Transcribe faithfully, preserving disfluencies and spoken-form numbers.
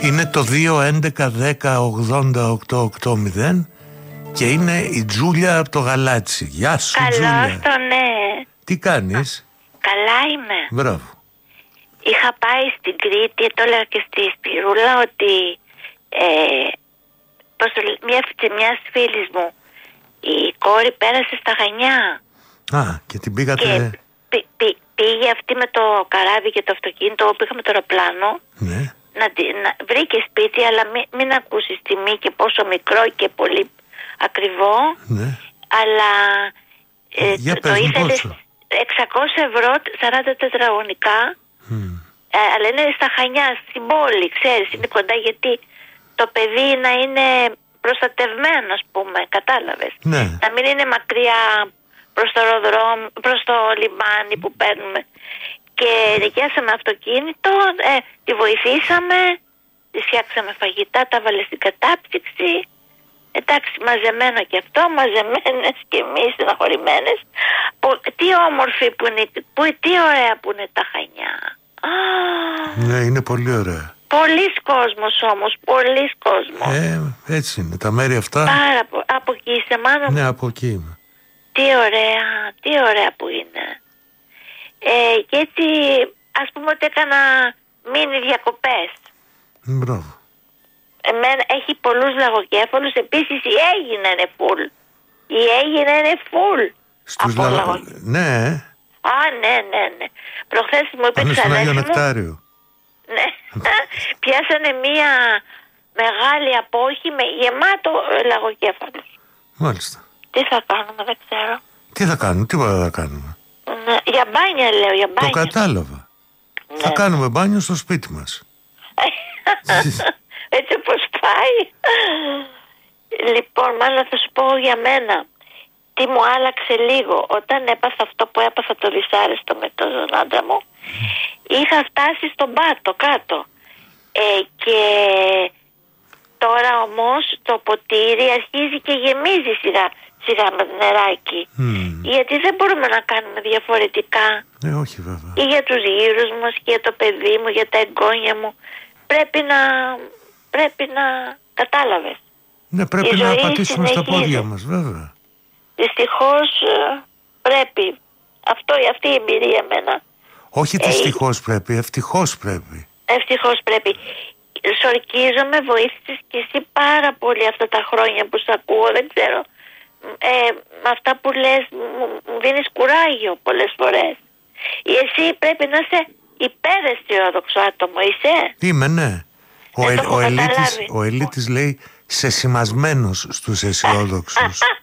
Είναι το δύο έντεκα δέκα ογδόντα οκτώ ογδόντα και είναι η Τζούλια από το Γαλάτσι. Γεια σου, Καλώς Τζούλια. το ναι. Τι κάνεις? Καλά είμαι. Μπράβο. Είχα πάει στην Κρήτη, το έλεγα και στη Σπυρούλα, ότι ε, προς το, μια, μιας φίλης μου η κόρη πέρασε στα Χανιά. Α, και την πήγατε... Και πή, πή, πήγε αυτή με το καράβι και το αυτοκίνητο, όπου είχαμε το αεροπλάνο. Ναι. Να, να, βρήκε σπίτι, αλλά μην, μην ακούσεις τιμή και πόσο μικρό και πολύ ακριβό. Ναι. Αλλά ε, Για το, πες το μου ήθελε πόσο. εξακόσια ευρώ, σαράντα τετραγωνικά. Mm. Ε, αλλά είναι στα Χανιά, στην πόλη, ξέρεις, είναι κοντά, γιατί το παιδί να είναι προστατευμένο, ας πούμε, κατάλαβες. Ναι. Να μην είναι μακριά προς το αεροδρόμιο, προς το λιμάνι που παίρνουμε. Και νοικιάσαμε αυτοκίνητο, ε, τη βοηθήσαμε, τη φτιάξαμε φαγητά, τα βάλε στην κατάψυξη. Εντάξει, μαζεμένο και αυτό, μαζεμένες και εμείς στεναχωρημένες. Τι όμορφη που είναι, που, τι ωραία που είναι τα Χανιά. Α, Ναι, είναι πολύ ωραία. πολλής κόσμος όμως, πολλής κόσμος. Ε, έτσι είναι, τα μέρη αυτά. Πάρα πολύ. Από εκεί είσαι, μάνα μου. Ναι, από εκεί είμαι. Τι ωραία, τι ωραία που είναι. Ε, και έτσι, ας πούμε ότι έκανα μίνι διακοπές. Μπράβο. Εμένα έχει πολλούς λαγοκέφαλους. Επίσης η Αίγινα είναι φουλ. Η Αίγινα είναι φουλ. Στους από λα... λαγο... Ναι, Α, ναι, ναι, ναι. Προχθές μου είπε πάνε στον ξανά Άγιο μου. Νεκτάριο. Ναι. Πιάσανε μία μεγάλη απόχη με γεμάτο λαγοκέφαλους. Μάλιστα. Τι θα κάνουμε, δεν ξέρω. Τι θα κάνουμε, τίποτα δεν θα κάνουμε. Ναι, για μπάνια λέω, για μπάνια. Το κατάλαβα. Ναι. Θα κάνουμε μπάνιο στο σπίτι μας. Έτσι όπως πάει. Λοιπόν, μάλλον θα σου πω για μένα τι μου άλλαξε λίγο. Όταν έπαθα αυτό που έπαθα το δυσάρεστο με τον άντρα μου, είχα φτάσει στον πάτο κάτω. Ε, και τώρα όμως το ποτήρι αρχίζει και γεμίζει σιγά σιγά με νεράκι. Mm. Γιατί δεν μπορούμε να κάνουμε διαφορετικά. Ε, όχι βέβαια. Ή για τους γύρους μας και για το παιδί μου, για τα εγγόνια μου. Πρέπει να, πρέπει να κατάλαβες. Ναι, πρέπει η να πατήσουμε στα πόδια μας, βέβαια. Δυστυχώς πρέπει. Αυτό, αυτή η εμπειρία εμένα. Όχι δυστυχώς ε, πρέπει, ευτυχώς πρέπει. Ευτυχώς πρέπει. Σορκίζομαι, βοήθησες και εσύ πάρα πολύ αυτά τα χρόνια που σ' ακούω, δεν ξέρω. Ε, με αυτά που λες μου, μου δίνεις κουράγιο πολλές φορές. Εσύ πρέπει να είσαι υπεραισιόδοξο άτομο, είσαι. Είμαι, ναι. Ο, ε, ο, ελίτης, ο ελίτης λέει σεσημασμένος στους αισιόδοξους.